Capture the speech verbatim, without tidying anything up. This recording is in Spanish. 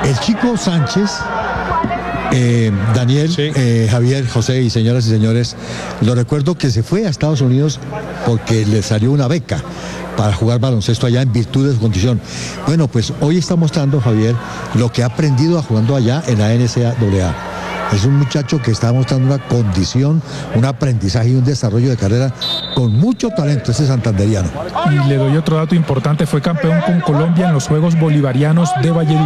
El Chico Sánchez, eh, Daniel, Sí. eh, Javier, José y señoras y señores, lo recuerdo que se fue a Estados Unidos porque le salió una beca para jugar baloncesto allá en virtud de su condición. Bueno, pues hoy está mostrando, Javier, lo que ha aprendido a jugando allá en la N C A A. Es un muchacho que está mostrando una condición, un aprendizaje y un desarrollo de carrera con mucho talento, ese santanderiano. Y le doy otro dato importante, fue campeón con Colombia en los Juegos Bolivarianos de Valledupar.